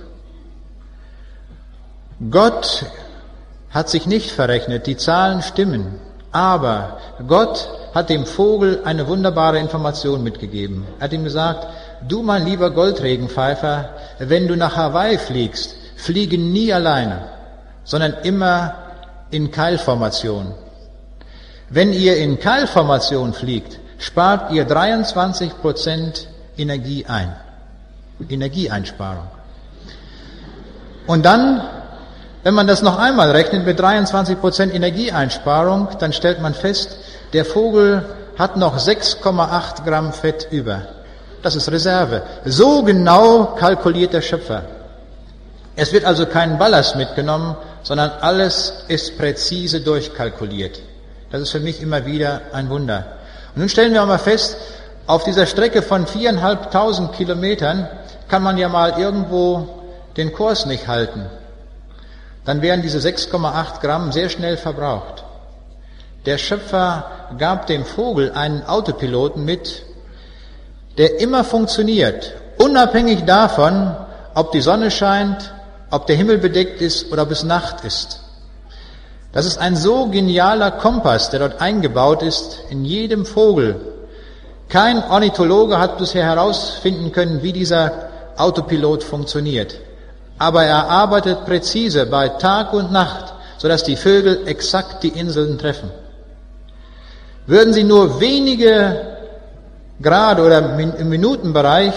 Gott hat sich nicht verrechnet, die Zahlen stimmen, aber Gott hat dem Vogel eine wunderbare Information mitgegeben. Er hat ihm gesagt, du mein lieber Goldregenpfeifer, wenn du nach Hawaii fliegst, fliege nie alleine, sondern immer in Keilformation. Wenn ihr in Keilformation fliegt, spart ihr 23% Energie ein. Energieeinsparung. Und dann, wenn man das noch einmal rechnet mit 23% Energieeinsparung, dann stellt man fest, der Vogel hat noch 6,8 Gramm Fett über. Das ist Reserve. So genau kalkuliert der Schöpfer. Es wird also kein Ballast mitgenommen, sondern alles ist präzise durchkalkuliert. Das ist für mich immer wieder ein Wunder. Und nun stellen wir mal fest, auf dieser Strecke von 4.500 Kilometern kann man ja mal irgendwo den Kurs nicht halten. Dann wären diese 6,8 Gramm sehr schnell verbraucht. Der Schöpfer gab dem Vogel einen Autopiloten mit, der immer funktioniert, unabhängig davon, ob die Sonne scheint, ob der Himmel bedeckt ist oder ob es Nacht ist. Das ist ein so genialer Kompass, der dort eingebaut ist in jedem Vogel. Kein Ornithologe hat bisher herausfinden können, wie dieser Autopilot funktioniert. Aber er arbeitet präzise bei Tag und Nacht, sodass die Vögel exakt die Inseln treffen. Würden sie nur wenige Grad oder im Minutenbereich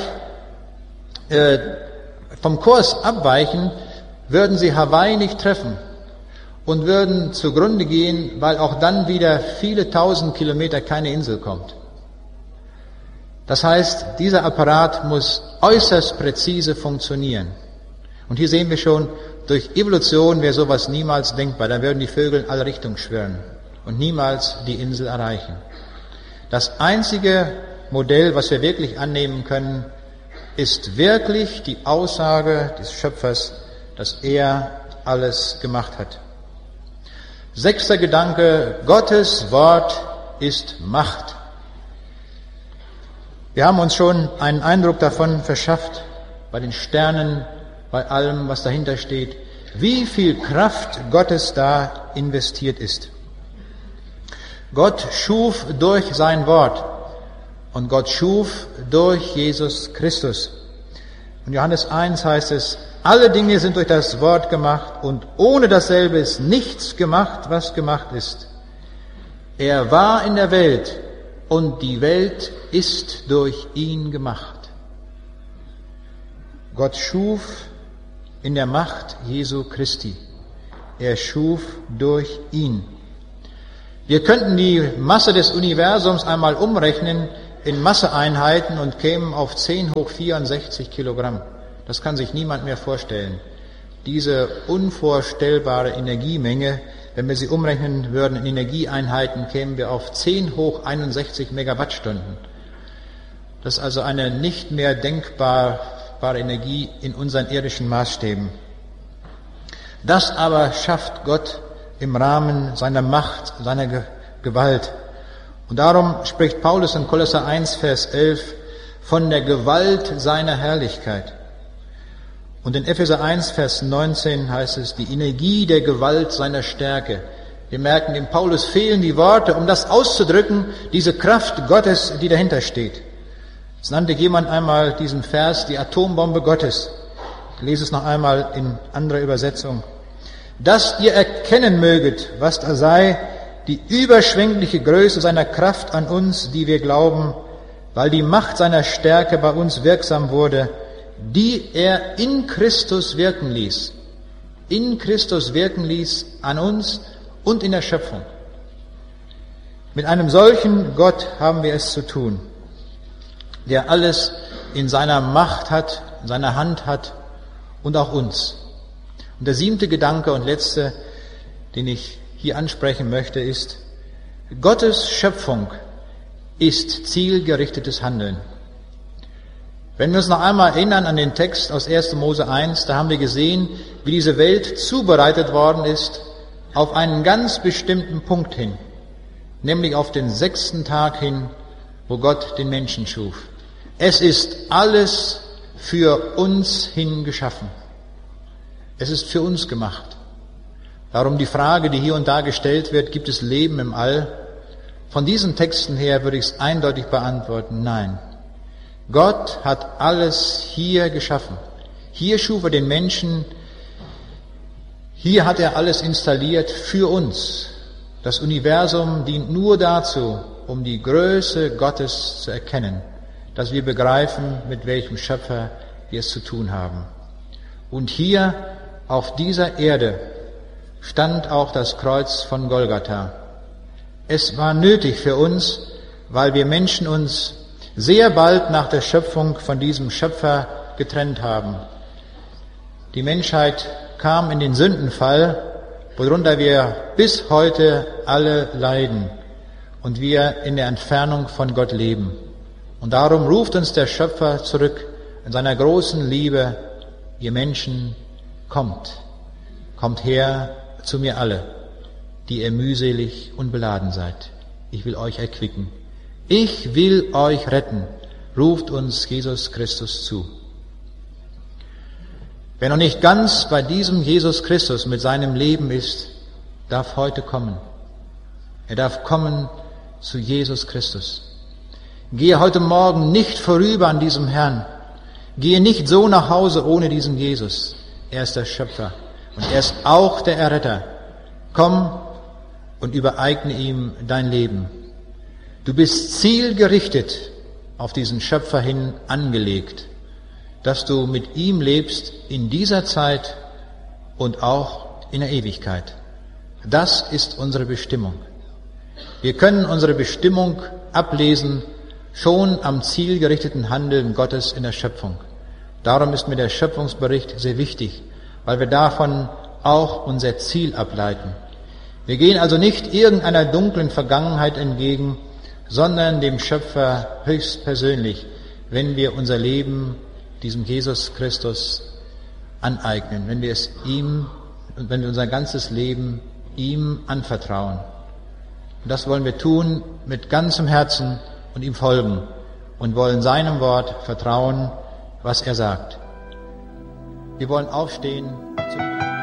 vom Kurs abweichen, würden sie Hawaii nicht treffen und würden zugrunde gehen, weil auch dann wieder viele tausend Kilometer keine Insel kommt. Das heißt, dieser Apparat muss äußerst präzise funktionieren. Und hier sehen wir schon, durch Evolution wäre sowas niemals denkbar. Da würden die Vögel in alle Richtungen schwirren und niemals die Insel erreichen. Das einzige Modell, was wir wirklich annehmen können, ist wirklich die Aussage des Schöpfers, dass er alles gemacht hat. 6. Gedanke, Gottes Wort ist Macht. Wir haben uns schon einen Eindruck davon verschafft, bei den Sternen, bei allem, was dahinter steht, wie viel Kraft Gottes da investiert ist. Gott schuf durch sein Wort und Gott schuf durch Jesus Christus. In Johannes 1 heißt es, alle Dinge sind durch das Wort gemacht und ohne dasselbe ist nichts gemacht, was gemacht ist. Er war in der Welt und die Welt ist durch ihn gemacht. Gott schuf in der Macht Jesu Christi. Er schuf durch ihn. Wir könnten die Masse des Universums einmal umrechnen in Masseeinheiten und kämen auf 10 hoch 64 Kilogramm. Das kann sich niemand mehr vorstellen. Diese unvorstellbare Energiemenge, wenn wir sie umrechnen würden in Energieeinheiten, kämen wir auf 10 hoch 61 Megawattstunden. Das ist also eine nicht mehr denkbare Energie in unseren irdischen Maßstäben. Das aber schafft Gott im Rahmen seiner Macht, seiner Gewalt. Und darum spricht Paulus in Kolosser 1, Vers 11 von der Gewalt seiner Herrlichkeit. Und in Epheser 1, Vers 19 heißt es, die Energie der Gewalt seiner Stärke. Wir merken, dem Paulus fehlen die Worte, um das auszudrücken, diese Kraft Gottes, die dahinter steht. Es nannte jemand einmal diesen Vers die Atombombe Gottes. Ich lese es noch einmal in anderer Übersetzung. Dass ihr erkennen möget, was da sei, die überschwängliche Größe seiner Kraft an uns, die wir glauben, weil die Macht seiner Stärke bei uns wirksam wurde, die er in Christus wirken ließ. In Christus wirken ließ an uns und in der Schöpfung. Mit einem solchen Gott haben wir es zu tun, der alles in seiner Macht hat, in seiner Hand hat und auch uns. Und der 7. Gedanke und letzte, den ich hier ansprechen möchte, ist, Gottes Schöpfung ist zielgerichtetes Handeln. Wenn wir uns noch einmal erinnern an den Text aus 1. Mose 1, da haben wir gesehen, wie diese Welt zubereitet worden ist auf einen ganz bestimmten Punkt hin, nämlich auf den 6. Tag hin, wo Gott den Menschen schuf. Es ist alles für uns hin geschaffen. Es ist für uns gemacht. Darum die Frage, die hier und da gestellt wird, gibt es Leben im All? Von diesen Texten her würde ich es eindeutig beantworten, nein. Gott hat alles hier geschaffen. Hier schuf er den Menschen. Hier hat er alles installiert für uns. Das Universum dient nur dazu, um die Größe Gottes zu erkennen, dass wir begreifen, mit welchem Schöpfer wir es zu tun haben. Und hier auf dieser Erde stand auch das Kreuz von Golgatha. Es war nötig für uns, weil wir Menschen uns sehr bald nach der Schöpfung von diesem Schöpfer getrennt haben. Die Menschheit kam in den Sündenfall, worunter wir bis heute alle leiden und wir in der Entfernung von Gott leben. Und darum ruft uns der Schöpfer zurück in seiner großen Liebe, ihr Menschen, kommt her zu mir alle, die ihr mühselig und beladen seid. Ich will euch erquicken. Ich will euch retten, ruft uns Jesus Christus zu. Wer noch nicht ganz bei diesem Jesus Christus mit seinem Leben ist, darf heute kommen. Er darf kommen zu Jesus Christus. Gehe heute Morgen nicht vorüber an diesem Herrn. Gehe nicht so nach Hause ohne diesen Jesus. Er ist der Schöpfer und er ist auch der Erretter. Komm und übereigne ihm dein Leben. Du bist zielgerichtet auf diesen Schöpfer hin angelegt, dass du mit ihm lebst in dieser Zeit und auch in der Ewigkeit. Das ist unsere Bestimmung. Wir können unsere Bestimmung ablesen schon am zielgerichteten Handeln Gottes in der Schöpfung. Darum ist mir der Schöpfungsbericht sehr wichtig, weil wir davon auch unser Ziel ableiten. Wir gehen also nicht irgendeiner dunklen Vergangenheit entgegen, sondern dem Schöpfer höchstpersönlich, wenn wir unser Leben diesem Jesus Christus aneignen, wenn wir es ihm und wenn wir unser ganzes Leben ihm anvertrauen. Und das wollen wir tun mit ganzem Herzen und ihm folgen und wollen seinem Wort vertrauen, was er sagt. Wir wollen aufstehen zum